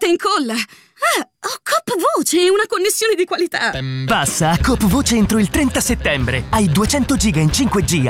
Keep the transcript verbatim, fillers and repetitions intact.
in colla! Ah, ho Coop Voce e una connessione di qualità! Passa a Coop Voce entro il trenta settembre. Hai duecento giga in cinque G